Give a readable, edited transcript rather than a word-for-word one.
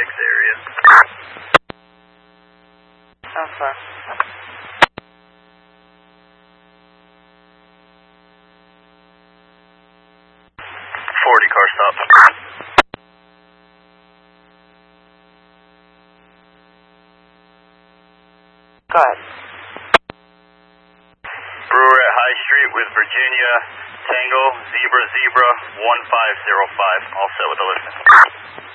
area. Alpha. 40 car stop. Go ahead. Brewer at High Street with Virginia, Tango, Zebra, 1505. All set with the listing.